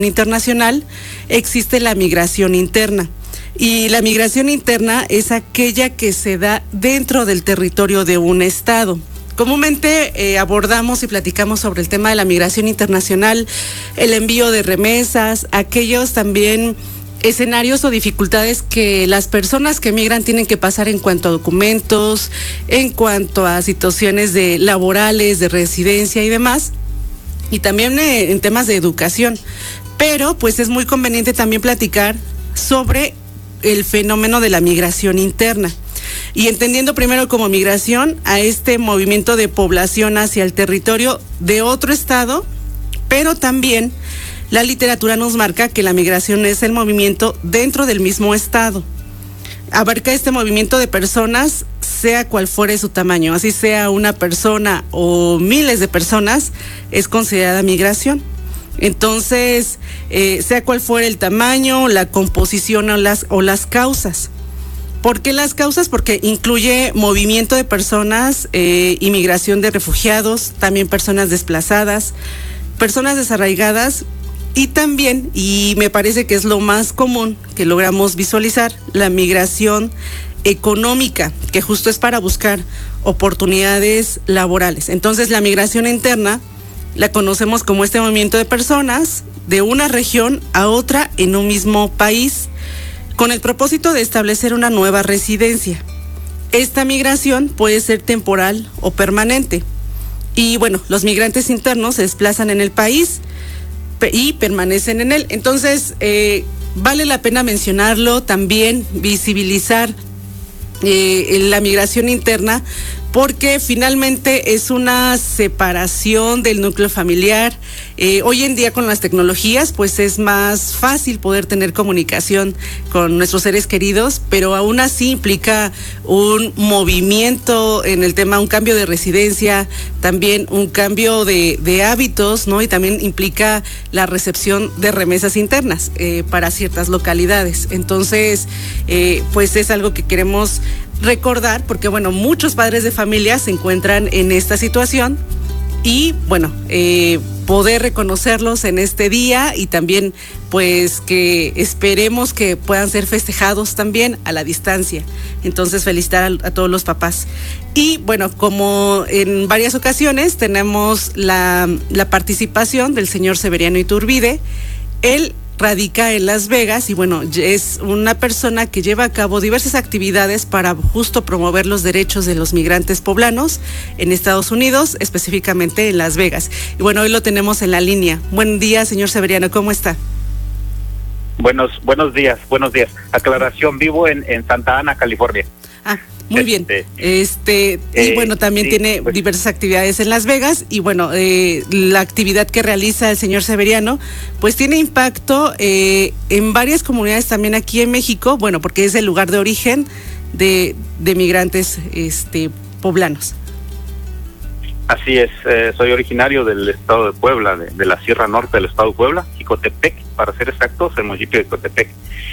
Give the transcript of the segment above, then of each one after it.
internacional, existe la migración interna. Y la migración interna es aquella que se da dentro del territorio de un estado. Comúnmente abordamos y platicamos sobre el tema de la migración internacional, el envío de remesas, aquellos también escenarios o dificultades que las personas que migran tienen que pasar en cuanto a documentos, en cuanto a situaciones de laborales, de residencia y demás, y también en temas de educación. Pero pues es muy conveniente también platicar sobre el fenómeno de la migración interna y entendiendo primero como migración a este movimiento de población hacia el territorio de otro estado, pero también la literatura nos marca que la migración es el movimiento dentro del mismo estado. Abarca este movimiento de personas, sea cual fuere su tamaño, así sea una persona o miles de personas, es considerada migración. Entonces, sea cual fuera el tamaño, la composición o las causas. ¿Por qué las causas? Porque incluye movimiento de personas, inmigración de refugiados, también personas desplazadas, personas desarraigadas y también, y me parece que es lo más común que logramos visualizar, la migración económica, que justo es para buscar oportunidades laborales. Entonces, la migración interna la conocemos como este movimiento de personas de una región a otra en un mismo país, con el propósito de establecer una nueva residencia. Esta migración puede ser temporal o permanente. Y bueno, los migrantes internos se desplazan en el país y permanecen en él. Entonces, vale la pena mencionarlo, también visibilizar la migración interna, porque finalmente es una separación del núcleo familiar. Hoy en día con las tecnologías pues es más fácil poder tener comunicación con nuestros seres queridos, pero aún así implica un movimiento en el tema, un cambio de residencia, también un cambio de hábitos, ¿no? Y también implica la recepción de remesas internas para ciertas localidades. Entonces, pues es algo que queremos recordar, porque bueno, muchos padres de familia se encuentran en esta situación y bueno, poder reconocerlos en este día y también pues que esperemos que puedan ser festejados también a la distancia. Entonces felicitar a todos los papás. Y bueno, como en varias ocasiones tenemos la participación del señor Severiano Iturbide. Él radica en Las Vegas y bueno, es una persona que lleva a cabo diversas actividades para justo promover los derechos de los migrantes poblanos en Estados Unidos, específicamente en Las Vegas. Y bueno, hoy lo tenemos en la línea. Buen día, señor Severiano, ¿cómo está? Buenos días. Aclaración, vivo en Santa Ana, California. Ah, muy bien. Y bueno, también tiene diversas actividades en Las Vegas y bueno, la actividad que realiza el señor Severiano, pues tiene impacto en varias comunidades también aquí en México, bueno, porque es el lugar de origen de migrantes poblanos. Así es, soy originario del estado de Puebla, de la Sierra Norte del estado de Puebla, Jicotepec, para ser exactos, el municipio de Jicotepec.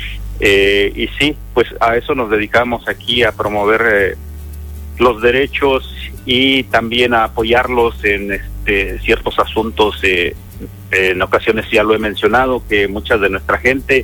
Y sí, pues a eso nos dedicamos aquí, a promover los derechos y también a apoyarlos en ciertos asuntos. En ocasiones ya lo he mencionado, que mucha de nuestra gente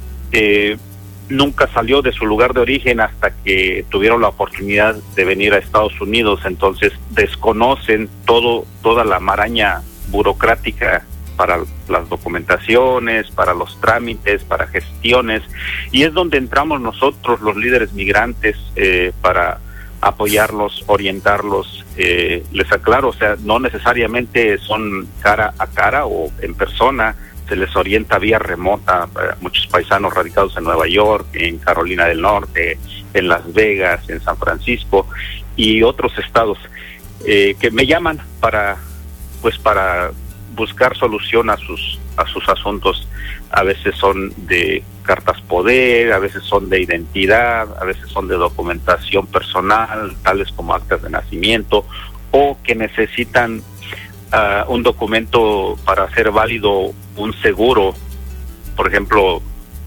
nunca salió de su lugar de origen hasta que tuvieron la oportunidad de venir a Estados Unidos, entonces desconocen toda la maraña burocrática para las documentaciones, para los trámites, para gestiones, y es donde entramos nosotros, los líderes migrantes, para apoyarlos, orientarlos. Les aclaro, o sea, no necesariamente son cara a cara o en persona, se les orienta vía remota. Muchos paisanos radicados en Nueva York, en Carolina del Norte, en Las Vegas, en San Francisco y otros estados que me llaman para buscar solución a sus asuntos. A veces son de cartas poder, a veces son de identidad, a veces son de documentación personal, tales como actas de nacimiento, o que necesitan un documento para hacer válido un seguro, por ejemplo,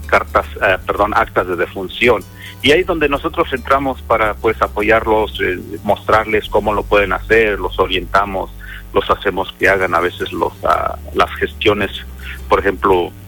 actas de defunción. Y ahí es donde nosotros entramos para apoyarlos, mostrarles cómo lo pueden hacer, los orientamos, los hacemos que hagan a veces las gestiones, por ejemplo,